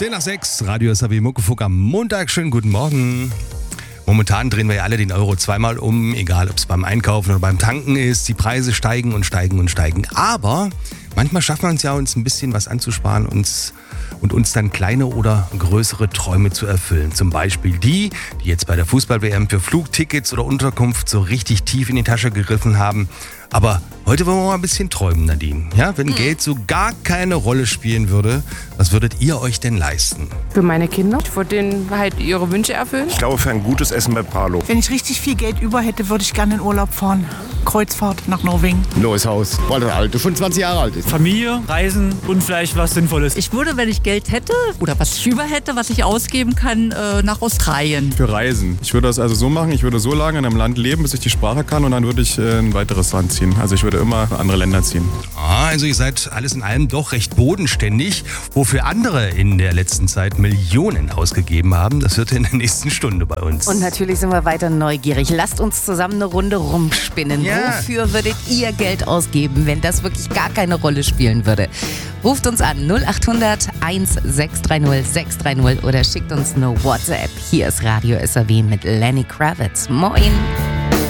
10:06, Radio SAW Muckefuck am Montag. Schönen guten Morgen. Momentan drehen wir ja alle den Euro zweimal um, egal ob es beim Einkaufen oder beim Tanken ist. Die Preise steigen und steigen und steigen. Aber manchmal schaffen wir es ja, uns ein bisschen was anzusparen und uns dann kleine oder größere Träume zu erfüllen. Zum Beispiel die jetzt bei der Fußball-WM für Flugtickets oder Unterkunft so richtig tief in die Tasche gegriffen haben. Aber heute wollen wir mal ein bisschen träumen, Nadine. Ja, wenn Geld so gar keine Rolle spielen würde, was würdet ihr euch denn leisten? Für meine Kinder. Ich würde denen halt ihre Wünsche erfüllen. Ich glaube, für ein gutes Essen bei Palo. Wenn ich richtig viel Geld über hätte, würde ich gerne in Urlaub fahren. Kreuzfahrt nach Norwegen. Neues Haus, weil das alte schon 20 Jahre alt ist. Familie, Reisen und vielleicht was Sinnvolles. Ich würde, wenn ich Geld hätte oder was über hätte, was ich ausgeben kann, nach Australien. Für Reisen. Ich würde das also so machen, ich würde so lange in einem Land leben, bis ich die Sprache kann und dann würde ich ein weiteres Land ziehen. Also ich würde immer andere Länder ziehen. Also ihr seid alles in allem doch recht bodenständig, wofür andere in der letzten Zeit Millionen ausgegeben haben. Das wird in der nächsten Stunde bei uns. Und natürlich sind wir weiter neugierig. Lasst uns zusammen eine Runde rumspinnen. Ja. Wofür würdet ihr Geld ausgeben, wenn das wirklich gar keine Rolle spielen würde? Ruft uns an 0800 1630 630 oder schickt uns eine WhatsApp. Hier ist Radio SAW mit Lenny Kravitz. Moin!